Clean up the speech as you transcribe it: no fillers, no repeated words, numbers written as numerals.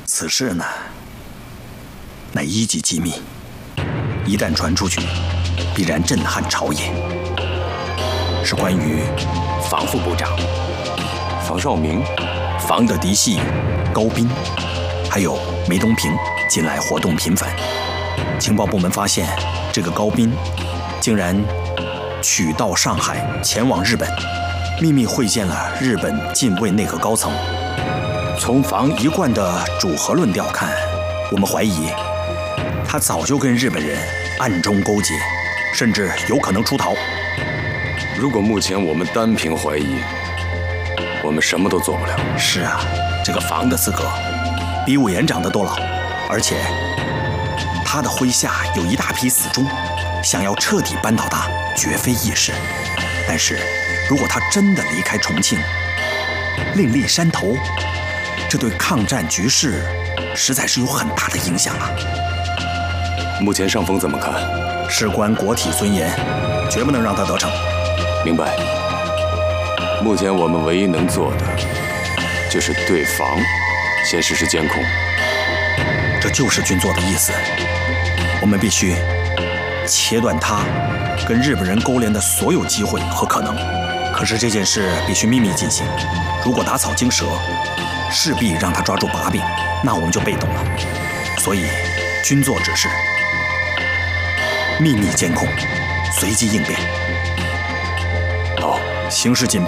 此事呢，乃一级机密，一旦传出去，必然震撼朝野。是关于房副部长房少明、 房的嫡系高斌，还有梅东平近来活动频繁。情报部门发现，这个高斌竟然取道上海，前往日本，秘密会见了日本近卫内阁高层。从房一贯的主和论调看，我们怀疑他早就跟日本人暗中勾结，甚至有可能出逃。 如果目前我们单凭怀疑，我们什么都做不了。 是啊，这个房的资格比委员长的都老，而且他的麾下有一大批死忠，想要彻底扳倒他绝非易事。但是如果他真的离开重庆，另立山头，这对抗战局势实在是有很大的影响啊。 目前上峰怎么看？ 事关国体尊严，绝不能让他得逞。 明白。目前我们唯一能做的，就是对房先实施监控。 这就是军座的意思。我们必须切断他跟日本人勾连的所有机会和可能。可是这件事必须秘密进行，如果打草惊蛇，势必让他抓住把柄，那我们就被动了。所以军座指示秘密监控，随机应变。 好， 形势紧迫。